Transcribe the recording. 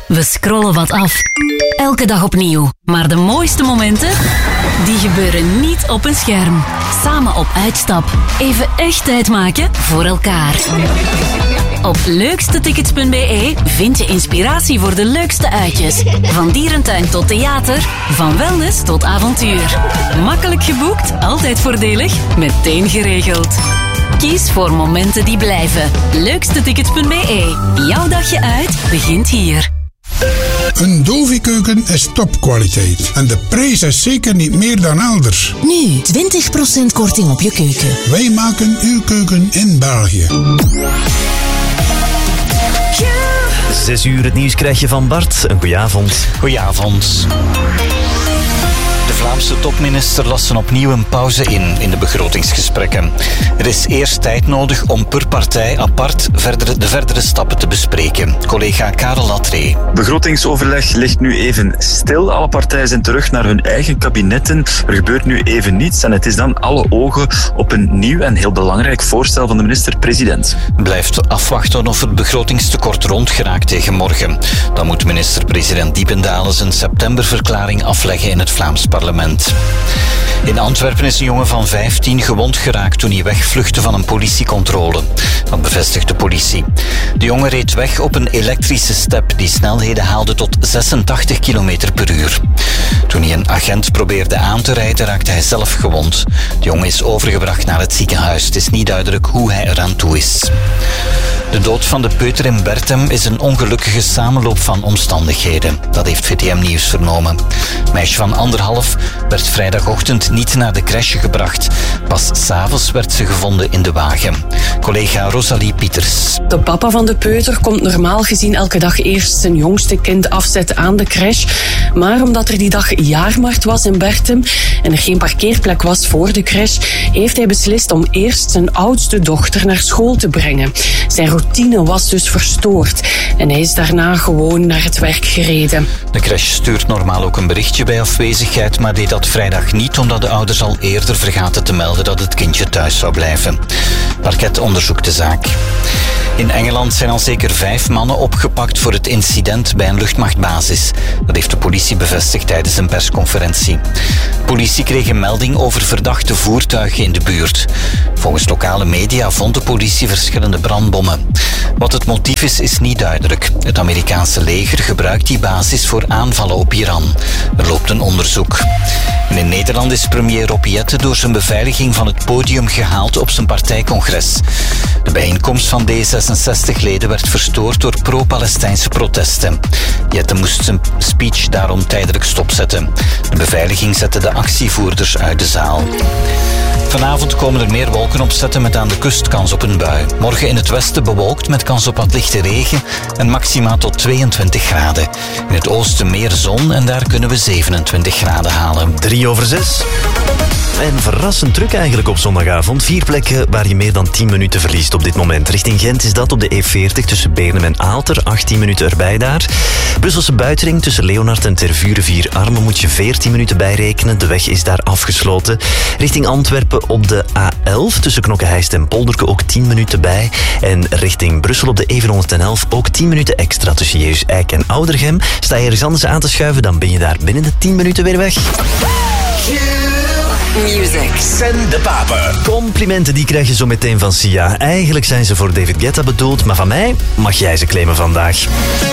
We scrollen wat af. Elke dag opnieuw. Maar de mooiste momenten, die gebeuren niet op een scherm. Samen op uitstap. Even echt tijd maken voor elkaar. Op leukstetickets.be vind je inspiratie voor de leukste uitjes. Van dierentuin tot theater, van wellness tot avontuur. Makkelijk geboekt, altijd voordelig, meteen geregeld. Kies voor momenten die blijven. Leukstetickets.be. Jouw dagje uit begint hier. Een Dovi-keuken is topkwaliteit. En de prijs is zeker niet meer dan elders. Nu 20% korting op je keuken. Wij maken uw keuken in België. 6 uur, het nieuws krijg je van Bart. Een goedenavond. Goedenavond. De Vlaamse topminister lassen opnieuw een pauze in de begrotingsgesprekken. Er is eerst tijd nodig om per partij apart de verdere stappen te bespreken. Collega Karel Latree. Begrotingsoverleg ligt nu even stil. Alle partijen zijn terug naar hun eigen kabinetten. Er gebeurt nu even niets en het is dan alle ogen op een nieuw en heel belangrijk voorstel van de minister-president. Blijft afwachten of het begrotingstekort rondgeraakt tegen morgen. Dan moet minister-president Diependalen zijn septemberverklaring afleggen in het Vlaams parlement. In Antwerpen is een jongen van 15 gewond geraakt toen hij wegvluchtte van een politiecontrole. Dat bevestigt de politie. De jongen reed weg op een elektrische step die snelheden haalde tot 86 km per uur. Toen hij een agent probeerde aan te rijden, raakte hij zelf gewond. De jongen is overgebracht naar het ziekenhuis. Het is niet duidelijk hoe hij eraan toe is. De dood van de peuter in Bertem is een ongelukkige samenloop van omstandigheden. Dat heeft VTM Nieuws vernomen. Het meisje van 1,5 werd vrijdagochtend niet naar de crèche gebracht. Pas 's avonds werd ze gevonden in de wagen. Collega Rosalie Pieters. De papa van de peuter komt normaal gezien elke dag eerst zijn jongste kind afzetten aan de crèche. Maar omdat er die dag jaarmarkt was in Bertem en er geen parkeerplek was voor de crèche, heeft hij beslist om eerst zijn oudste dochter naar school te brengen. Zijn routine was dus verstoord en hij is daarna gewoon naar het werk gereden. De crèche stuurt normaal ook een berichtje bij afwezigheid, maar deed dat vrijdag niet omdat de ouders al eerder vergaten te melden dat het kindje thuis zou blijven. Parket onderzoekt de zaak. In Engeland zijn al zeker 5 mannen opgepakt voor het incident bij een luchtmachtbasis. Dat heeft de politie bevestigd tijdens een persconferentie. De politie kreeg een melding over verdachte voertuigen in de buurt. Volgens lokale media vond de politie verschillende brandbommen. Wat het motief is niet duidelijk. Het Amerikaanse leger gebruikt die basis voor aanvallen op Iran. Er loopt een onderzoek. En in Nederland is premier Rob Jetten door zijn beveiliging van het podium gehaald op zijn partijcongres. De bijeenkomst van D66-leden werd verstoord door pro-Palestijnse protesten. Jetten moest zijn speech daarom tijdelijk stopzetten. De beveiliging zette de actievoerders uit de zaal. Vanavond komen er meer wolken opzetten met aan de kust kans op een bui. Morgen in het westen bewolkt met kans op wat lichte regen en maxima tot 22 graden. In het oosten meer zon en daar kunnen we 27 graden halen. 6:03. En verrassend druk eigenlijk op zondagavond. 4 plekken waar je meer dan 10 minuten verliest op dit moment. Richting Gent is dat op de E40 tussen Beernem en Aalter. 18 minuten erbij daar. Brusselse buitenring tussen Leonard en Tervuren-Vier-Armen moet je 14 minuten bijrekenen. De weg is daar afgesloten. Richting Antwerpen op de A11 tussen Knokke-Heist en Polderke ook 10 minuten bij. En richting Brussel op de E411 ook 10 minuten extra tussen Jezus-Eik en Oudergem. Sta je ergens anders aan te schuiven, dan ben je daar binnen de 10 minuten weer weg. Music. Send de papen. Complimenten die krijg je zo meteen van Sia. Eigenlijk zijn ze voor David Guetta bedoeld, maar van mij mag jij ze claimen vandaag.